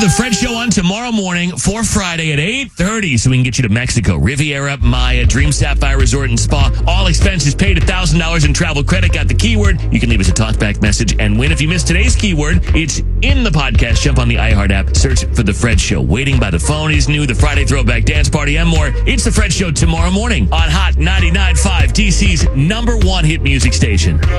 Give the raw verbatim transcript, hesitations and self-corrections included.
have the Fred Show on tomorrow morning for Friday at eight thirty, so we can get you to Mexico, Riviera Maya, Dream Sapphire Resort and Spa. All expenses paid, one thousand dollars in travel credit. Got the keyword. You can leave us a talkback message and win. If you missed today's keyword, it's in the podcast. Jump on the iHeart app, search for the Fred Show. Waiting by the Phone is new, the Friday Throwback Dance Party, and more. It's the Fred Show tomorrow morning on Hot ninety-nine point five, D C's number one hit music station.